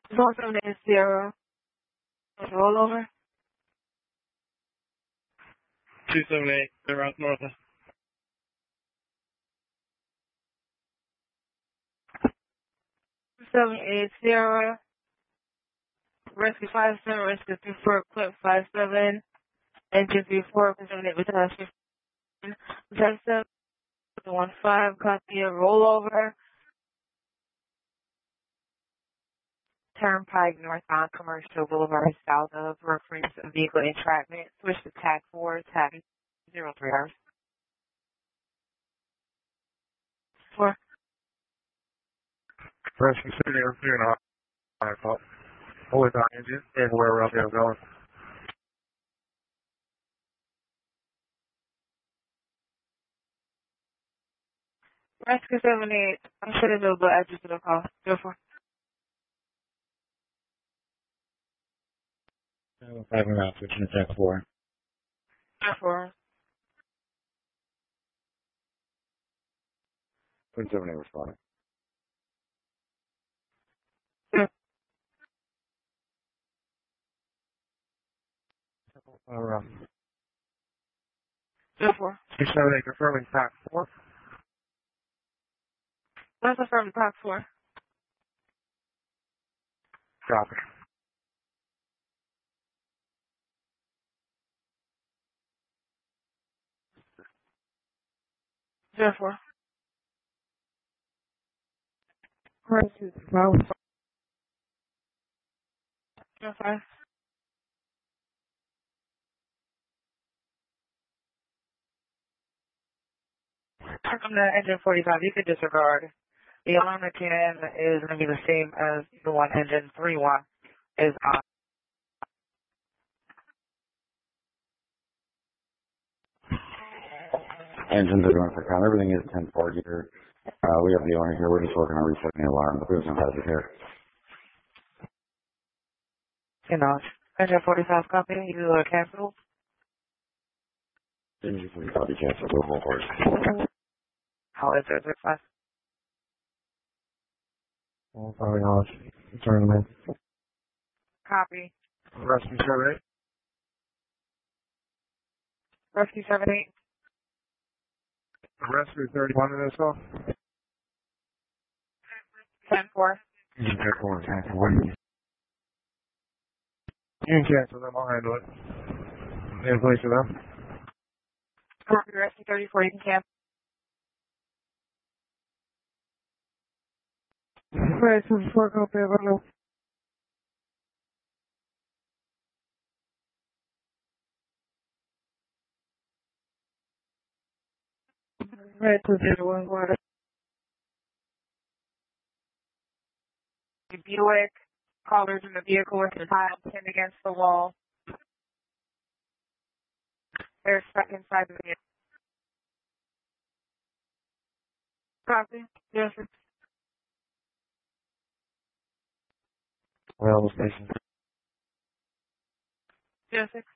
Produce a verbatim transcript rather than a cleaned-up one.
Four seven eight zero. Rollover. two seven eight, they're out north. Two seven eight zero. Rescue five seven. Rescue three four. Clip five seven. Engine three four. Seven eight. Battalion fifteen. Battalion seven one five. Copy of rollover. Turnpike northbound Commercial Boulevard south of reference vehicle entrapment. Switch to T A C four. T A C zero three hours. Four. Rescue City, we're clear now. I thought. Hold it down, engine, and where we're up there going. Rescue seven eight. I'm sure there's a address to the call. Zero four. Five and a half, switching to T A C four. Zero four. Twin seven eight responding. Zero. Uh, Zero four. two seven eight confirming T A C four. That's affirmed T A C four. Copy. Zero four. Rescue five. Zero five. From the engine forty-five, you could disregard. The alarm at T N is going to be the same as the one engine three one is on. Engines are going for count. Everything is ten four here. Uh, we have the owner here. We're just working on resetting the alarm. The business has it here. You know, engine forty-five copy, you uh, cancel. Engine forty copy cancel. Go full force. How is it? Five. Well, probably not. Return them in. Copy. Rescue seven eight. Rescue seven eight. Rescue thirty-one in this call. ten four. Engine ten four, cancel. What do you You can cancel them. I'll handle it. In place of them. Copy. Rescue thirty-four. You can cancel. Right, so four copy of it. Right, to zero one water. Buick. Callers in the vehicle with the tile pinned against the wall. They're stuck inside the vehicle. Copy. Yes, sir. Well, the station. Yes, sir.